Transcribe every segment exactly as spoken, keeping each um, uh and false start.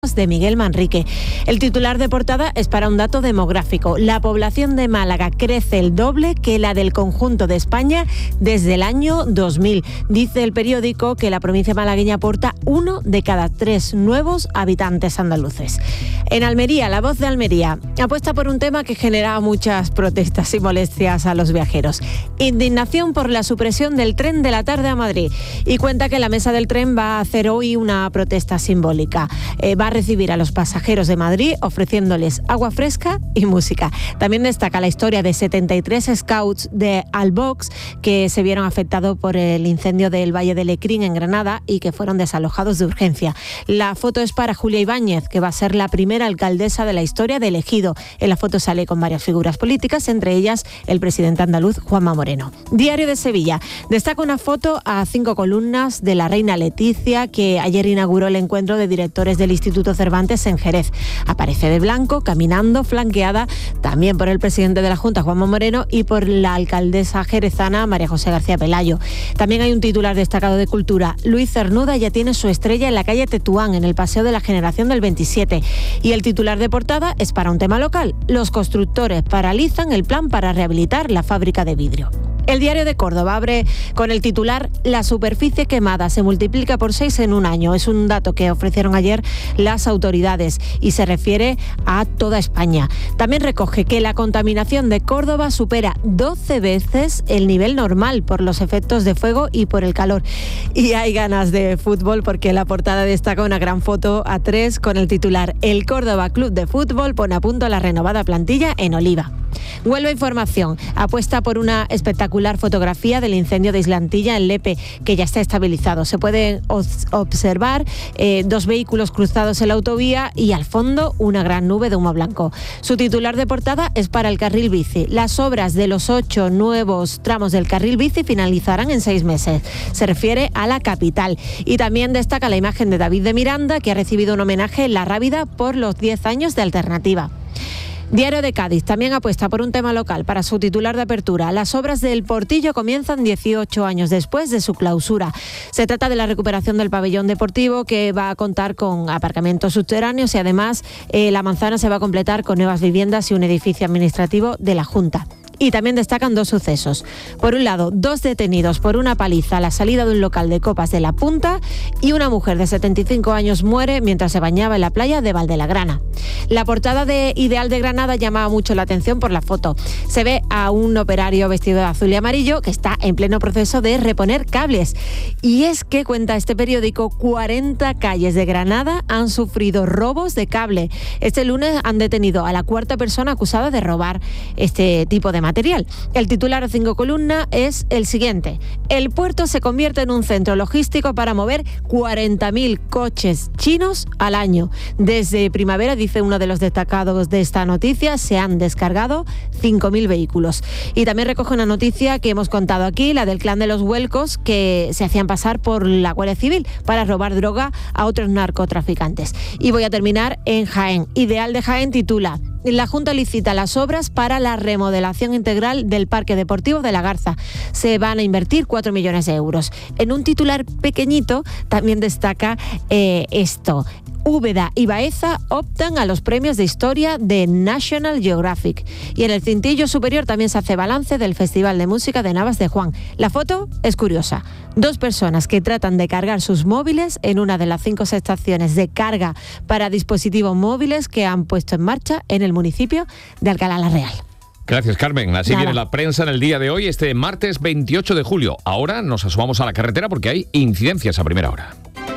de Miguel Manrique. El titular de portada es para un dato demográfico. La población de Málaga crece el doble que la del conjunto de España desde el año dos mil. Dice el periódico que la provincia malagueña aporta uno de cada tres nuevos habitantes andaluces. En Almería, La Voz de Almería apuesta por un tema que genera muchas protestas y molestias a los viajeros. Indignación por la supresión del tren de la tarde a Madrid. Y cuenta que la mesa del tren va a hacer hoy una protesta simbólica. Eh, va a recibir a los pasajeros de Madrid ofreciéndoles agua fresca y música. También destaca la historia de setenta y tres scouts de Albox que se vieron afectados por el incendio del Valle de Lecrín en Granada y que fueron desalojados de urgencia. La foto es para Julia Ibáñez, que va a ser la primera alcaldesa de la historia de Ejido. En la foto sale con varias figuras políticas, entre ellas el presidente andaluz Juanma Moreno. Diario de Sevilla destaca una foto a cinco columnas de la reina Leticia, que ayer inauguró el encuentro de directores del Instituto Cervantes en Jerez. Aparece de blanco, caminando, flanqueada también por el presidente de la Junta, Juanma Moreno, y por la alcaldesa jerezana, María José García Pelayo. También hay un titular destacado de Cultura. Luis Cernuda ya tiene su estrella en la calle Tetuán, en el Paseo de la Generación del veintisiete. Y el titular de portada es para un tema local. Los constructores paralizan el plan para rehabilitar la fábrica de vidrio. El Diario de Córdoba abre con el titular: la superficie quemada se multiplica por seis en un año. Es un dato que ofrecieron ayer las autoridades y se refiere a toda España. También recoge que la contaminación de Córdoba supera doce veces el nivel normal por los efectos de fuego y por el calor. Y hay ganas de fútbol porque la portada destaca una gran foto a tres con el titular: el Córdoba Club de Fútbol pone a punto la renovada plantilla en Oliva. Huelva Información apuesta por una espectacular fotografía del incendio de Islantilla en Lepe, que ya está estabilizado. Se pueden observar eh, dos vehículos cruzados en la autovía y al fondo una gran nube de humo blanco. Su titular de portada es para el carril bici. Las obras de los ocho nuevos tramos del carril bici finalizarán en seis meses. Se refiere a la capital. Y también destaca la imagen de David de Miranda, que ha recibido un homenaje en La Rábida por los diez años de Alternativa. Diario de Cádiz también apuesta por un tema local para su titular de apertura. Las obras del Portillo comienzan dieciocho años después de su clausura. Se trata de la recuperación del pabellón deportivo, que va a contar con aparcamientos subterráneos y además eh, la manzana se va a completar con nuevas viviendas y un edificio administrativo de la Junta. Y también destacan dos sucesos. Por un lado, dos detenidos por una paliza a la salida de un local de copas de La Punta, y una mujer de setenta y cinco años muere mientras se bañaba en la playa de Valdelagrana. La portada de Ideal de Granada llamaba mucho la atención por la foto. Se ve a un operario vestido de azul y amarillo que está en pleno proceso de reponer cables. Y es que, cuenta este periódico, cuarenta calles de Granada han sufrido robos de cable. Este lunes han detenido a la cuarta persona acusada de robar este tipo de material. Material. El titular de cinco columnas es el siguiente: el puerto se convierte en un centro logístico para mover cuarenta mil coches chinos al año. Desde primavera, dice uno de los destacados de esta noticia, se han descargado cinco mil vehículos. Y también recoge una noticia que hemos contado aquí, la del clan de los Huelcos, que se hacían pasar por la Guardia Civil para robar droga a otros narcotraficantes. Y voy a terminar en Jaén. Ideal de Jaén titula: la Junta licita las obras para la remodelación integral del Parque Deportivo de La Garza. Se van a invertir cuatro millones de euros. En un titular pequeñito también destaca eh, esto: Úbeda y Baeza optan a los premios de historia de National Geographic. Y en el cintillo superior también se hace balance del Festival de Música de Navas de Juan. La foto es curiosa. Dos personas que tratan de cargar sus móviles en una de las cinco estaciones de carga para dispositivos móviles que han puesto en marcha en el municipio de Alcalá la Real. Gracias, Carmen. Así Nada. viene la prensa en el día de hoy, este martes veintiocho de julio. Ahora nos asomamos a la carretera porque hay incidencias a primera hora.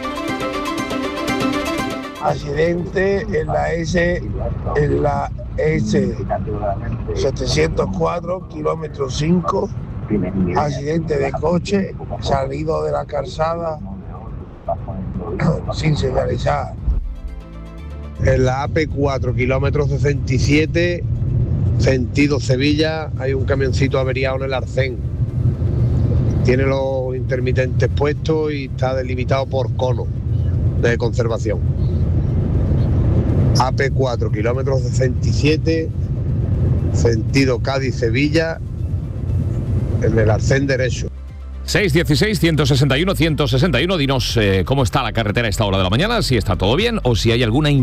Accidente en la S, en la S setecientos cuatro, kilómetro cinco, accidente de coche, salido de la calzada sin señalizar. En la A P cuatro, kilómetro sesenta y siete, sentido Sevilla, hay un camioncito averiado en el arcén. Tiene los intermitentes puestos y está delimitado por cono de conservación. A P cuatro, kilómetro sesenta y siete, sentido Cádiz-Sevilla, en el arcén derecho. seis dieciséis, ciento sesenta y uno, ciento sesenta y uno. Dinos eh, cómo está la carretera a esta hora de la mañana, si está todo bien o si hay alguna